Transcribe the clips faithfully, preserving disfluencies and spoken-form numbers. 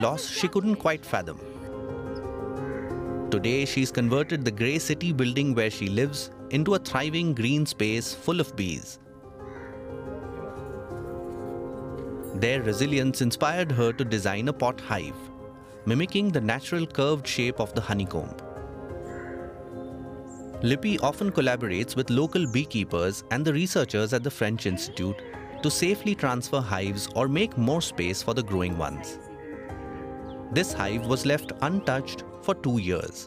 loss she couldn't quite fathom. Today, she's converted the grey city building where she lives into a thriving green space full of bees. Their resilience inspired her to design a pot hive, mimicking the natural curved shape of the honeycomb. Lippy often collaborates with local beekeepers and the researchers at the French Institute to safely transfer hives or make more space for the growing ones. This hive was left untouched for two years.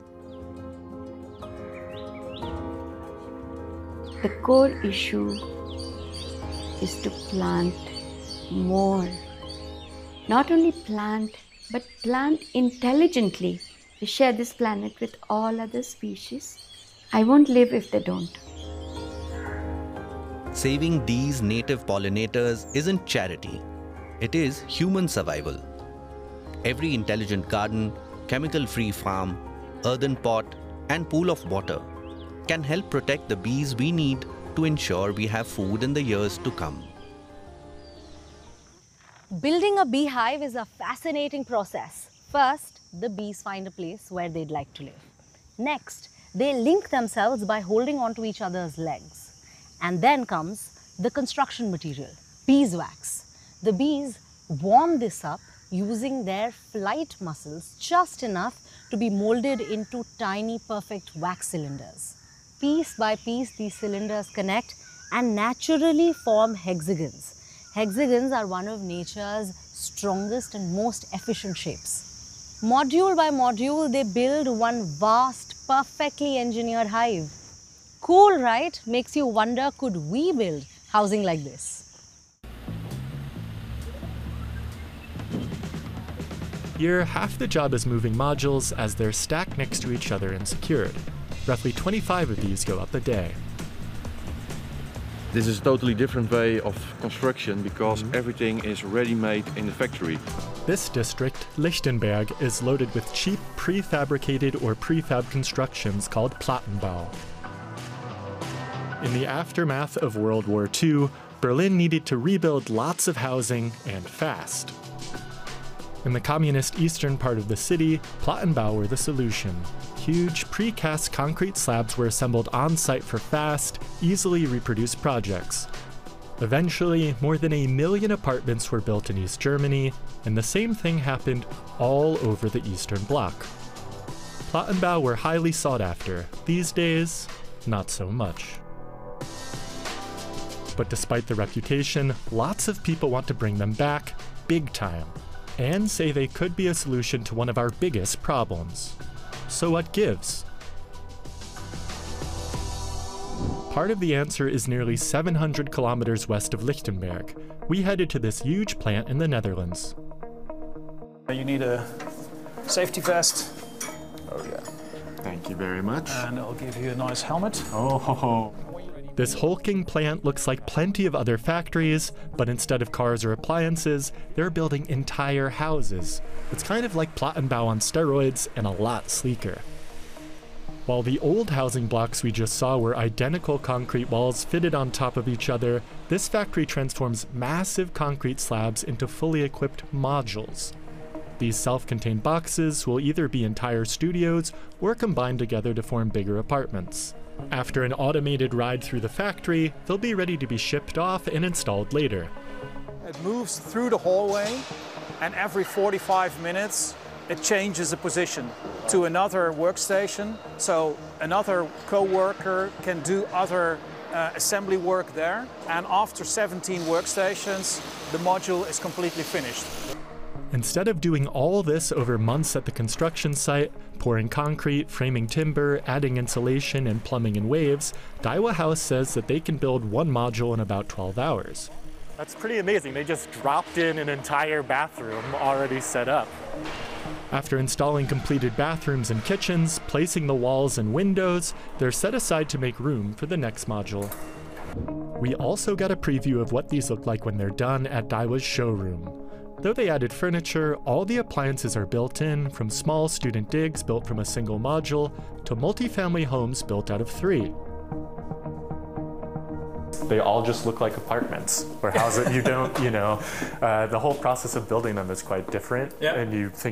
The core issue is to plant more. Not only plant, but plant intelligently. We share this planet with all other species. I won't live if they don't. Saving these native pollinators isn't charity. It is human survival. Every intelligent garden, chemical-free farm, earthen pot, and pool of water can help protect the bees we need to ensure we have food in the years to come. Building a beehive is a fascinating process. First, the bees find a place where they'd like to live. Next, they link themselves by holding onto each other's legs. And then comes the construction material, beeswax. The bees warm this up using their flight muscles just enough to be molded into tiny, perfect wax cylinders. Piece by piece, these cylinders connect and naturally form hexagons. Hexagons are one of nature's strongest and most efficient shapes. Module by module, they build one vast, perfectly engineered hive. Cool, right? Makes you wonder, could we build housing like this? Here, half the job is moving modules as they're stacked next to each other and secured. Roughly twenty-five of these go up a day. This is a totally different way of construction because mm-hmm. everything is ready-made in the factory. This district, Lichtenberg, is loaded with cheap prefabricated or prefab constructions called Plattenbau. In the aftermath of World War Two, Berlin needed to rebuild lots of housing and fast. In the communist eastern part of the city, Plattenbau were the solution. Huge precast concrete slabs were assembled on-site for fast, easily reproduced projects. Eventually, more than a million apartments were built in East Germany, and the same thing happened all over the Eastern Bloc. Plattenbau were highly sought after. These days, not so much. But despite the reputation, lots of people want to bring them back, big time, and say they could be a solution to one of our biggest problems. So what gives? Part of the answer is nearly seven hundred kilometers west of Lichtenberg. We headed to this huge plant in the Netherlands. You need a safety vest. Oh yeah. Thank you very much. And I'll give you a nice helmet. Oh ho ho. This hulking plant looks like plenty of other factories, but instead of cars or appliances, they're building entire houses. It's kind of like Plattenbau on steroids and a lot sleeker. While the old housing blocks we just saw were identical concrete walls fitted on top of each other, this factory transforms massive concrete slabs into fully equipped modules. These self-contained boxes will either be entire studios or combined together to form bigger apartments. After an automated ride through the factory, they'll be ready to be shipped off and installed later. It moves through the hallway, and every forty-five minutes it changes a position to another workstation, so another co-worker can do other uh, assembly work there, and after seventeen workstations the module is completely finished. Instead of doing all this over months at the construction site, pouring concrete, framing timber, adding insulation, and plumbing in waves, Daiwa House says that they can build one module in about twelve hours. That's pretty amazing. They just dropped in an entire bathroom already set up. After installing completed bathrooms and kitchens, placing the walls and windows, they're set aside to make room for the next module. We also got a preview of what these look like when they're done at Daiwa's showroom. Though they added furniture, all the appliances are built in, from small student digs built from a single module to multifamily homes built out of three. They all just look like apartments or houses. You don't, you know, uh, the whole process of building them is quite different, yeah. And you think